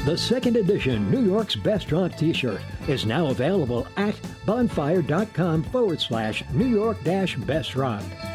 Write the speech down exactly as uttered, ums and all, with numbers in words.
The second edition New York's Best Rock t-shirt is now available at bonfire.com forward slash New York dash Best Rock.